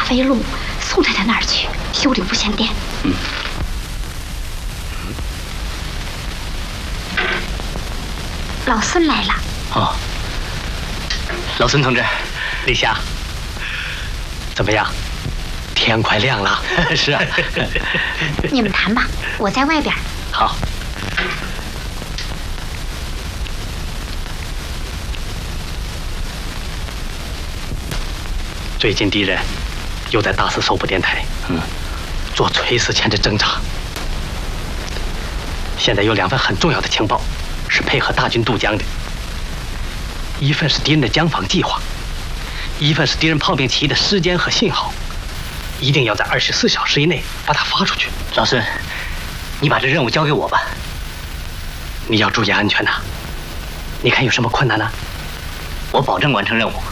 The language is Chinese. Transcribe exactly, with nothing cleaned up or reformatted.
飞路送太太那儿去修理无线电。 嗯。 老孙来了。 哦，老孙同志， 李霞，怎么样？天快亮了。 是啊。 你们谈吧，我在外边。 好。最近敌人又在大肆搜捕电台，嗯，做垂死前的侦查。现在有两份很重要的情报，是配合大军渡江的。一份是敌人的江防计划，一份是敌人炮兵起义的时间和信号，一定要在二十四小时以内把它发出去。 老孙，你把这任务交给我吧。 你要注意安全呐。你看有什么困难呢？ 我保证完成任务。